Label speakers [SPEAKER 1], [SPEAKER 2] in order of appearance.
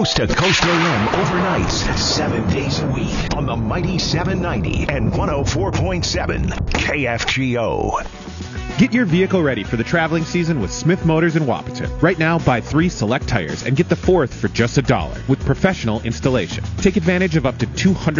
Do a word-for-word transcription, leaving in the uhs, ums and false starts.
[SPEAKER 1] Coast to Coast A M overnights, seven days a week on the mighty seven ninety and one oh four point seven K F G O.
[SPEAKER 2] Get your vehicle ready for the traveling season with Smith Motors in Wapaton. Right now, buy three select tires and get the fourth for just a dollar with professional installation. Take advantage of up to two hundred